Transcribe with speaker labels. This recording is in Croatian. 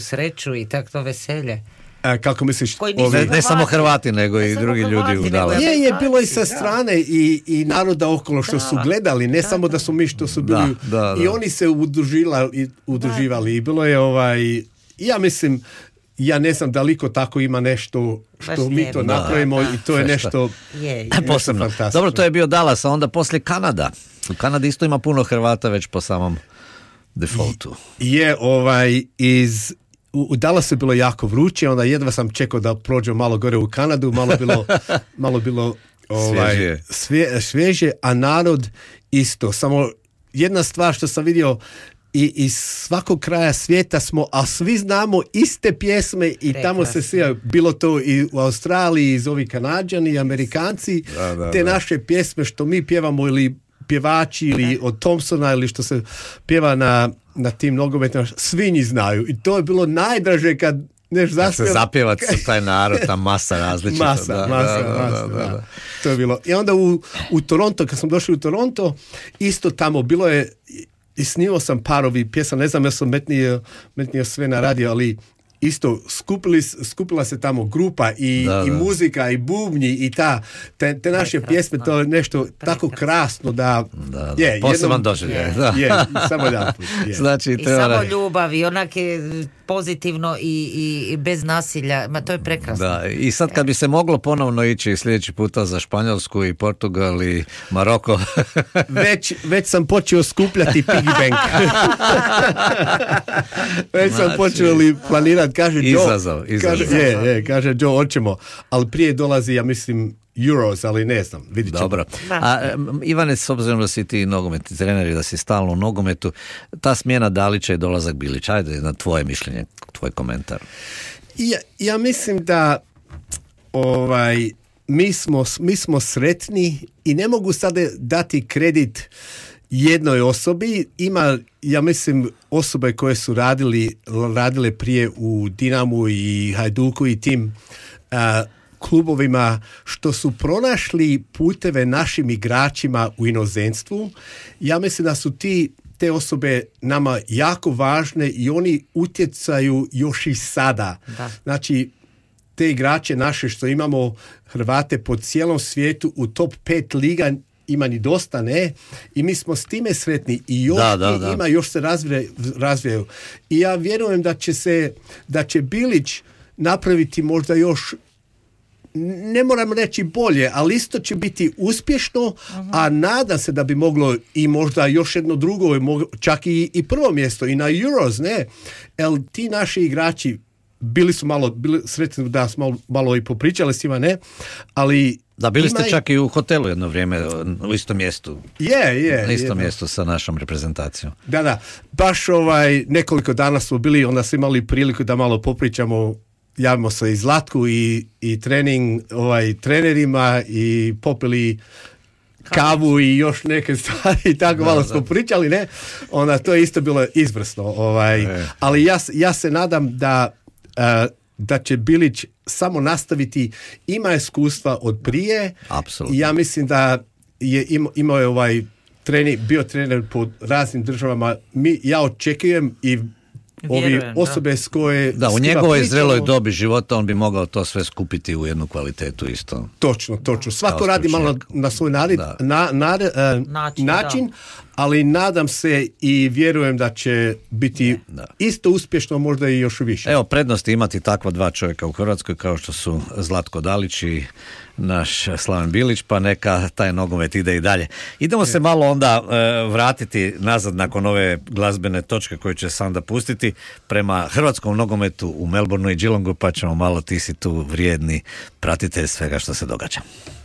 Speaker 1: sreću i takvo veselje.
Speaker 2: Kako misliš?
Speaker 3: Ne samo Hrvati, nego i drugi ljudi u Dallasu.
Speaker 2: Je bilo i sa strane i naroda okolo što su gledali, ne samo da su mi što su bili. I oni se udruživali. I bilo je ja mislim, ja ne znam da liko tako ima nešto što mi to napravimo i to je nešto
Speaker 3: posebno.
Speaker 2: Fantastično.
Speaker 3: Dobro, to je bio Dallas, a onda poslije Kanada. U Kanadi isto ima puno Hrvata već po samom defaultu.
Speaker 2: U Dallasu je bilo jako vruće, onda jedva sam čekao da prođem malo gore u Kanadu, malo bilo svježe, a narod isto. Samo jedna stvar što sam vidio, i iz svakog kraja svijeta smo, a svi znamo iste pjesme i prekrasno. Tamo se svi, bilo to i u Australiji, iz ovi Kanađani, Amerikanci, te naše pjesme što mi pjevamo ili pjevači ili od Thompsona ili što se pjeva na tim nogometima, svi njih znaju. I to je bilo najdraže kad
Speaker 3: se zapjevat taj narod, ta masa različita.
Speaker 2: Masa. To je bilo. I onda u Toronto, kad sam došao u Toronto, isto tamo bilo je, i snimao sam parovi pjesma, ne znam, ja sam metnio sve na radio, ali isto skupila se tamo grupa i muzika i bubnji i te naše pjesme, to je nešto tako krasno da
Speaker 3: poseban doživljaj.
Speaker 2: Samo jedan put.
Speaker 3: Znači,
Speaker 1: i samo ljubav i onak je pozitivno i bez nasilja, to je prekrasno.
Speaker 3: Da, i sad kad bi se moglo ponovno ići sljedeći puta za Španjolsku i Portugal i Maroko.
Speaker 2: već sam počeo skupljati piggy bank. Već sam počeo planirati, kaže
Speaker 3: Joe.
Speaker 2: Kaže Joe, hoćemo, ali prije dolazi, ja mislim, Euros, ali ne znam, vidit ćemo.
Speaker 3: Dobro. A Ivane, s obzirom da si ti nogometni trener i da si stalno u nogometu, ta smjena Dalića i dolazak Bilića, ajde na tvoje mišljenje, tvoj komentar.
Speaker 2: Ja mislim da mi smo sretni i ne mogu sada dati kredit jednoj osobi. Ima, ja mislim, osobe koje su radile prije u Dinamu i Hajduku i tim klubovima što su pronašli puteve našim igračima u inozemstvu. Ja mislim da su te osobe nama jako važne i oni utjecaju još i sada. Da. Znači, te igrače naše što imamo Hrvate po cijelom svijetu u top 5 liga ima ni dosta, ne? I mi smo s time sretni i još ima, još se razvijaju. I ja vjerujem da će Bilić napraviti možda još, ne moram reći bolje, ali isto će biti uspješno, a nadam se da bi moglo i možda još jedno drugo, čak i prvo mjesto i na Euros, ne? Jer ti naši igrači bili sretni da smo malo i popričali s njima, ne? Ali
Speaker 3: da, bili ste čak i u hotelu jedno vrijeme, u istom mjestu. Na istom mjestu sa našom reprezentacijom.
Speaker 2: Da. Baš nekoliko dana smo bili, onda smo imali priliku da malo popričamo, javimo se i Zlatku i trening trenerima i popili kavu i još neke stvari i tako malo smo pričali, ne? Onda to je isto bilo izvrsno. Ali ja se nadam da će Bilić samo nastaviti, ima iskustva od prije.
Speaker 3: Apsolutno.
Speaker 2: Ja mislim da je imao je bio trener po raznim državama. Ja očekujem i osobe s koje...
Speaker 3: Da, u njegovoj zreloj dobi života on bi mogao to sve skupiti u jednu kvalitetu isto.
Speaker 2: Točno. Svako radi malo na svoj način, ali nadam se i vjerujem da će biti isto uspješno, možda i još više.
Speaker 3: Evo, prednosti imati takva dva čovjeka u Hrvatskoj kao što su Zlatko Dalić i naš Slaven Bilić, pa neka taj nogomet ide i dalje. Idemo se malo onda vratiti nazad nakon ove glazbene točke koju će se onda pustiti prema hrvatskom nogometu u Melbourneu i Geelongu, pa ćemo malo, ti si tu vrijedni pratitelj svega što se događa.